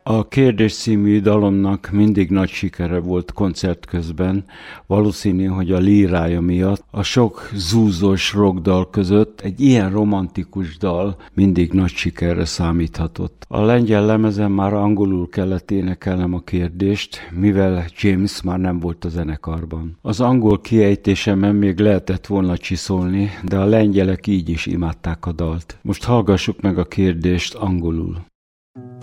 A Kérdés című dalomnak mindig nagy sikere volt koncert közben, valószínű, hogy a lírája miatt a sok zúzós rockdal között egy ilyen romantikus dal mindig nagy sikerre számíthatott. A lengyel lemezen már angolul kellett énekelnem a kérdést, mivel James már nem volt a zenekarban. Az angol kiejtésemen még lehetett volna csiszolni, de a lengyelek így is imádták a dalt. Most hallgassuk meg a kérdést angolul.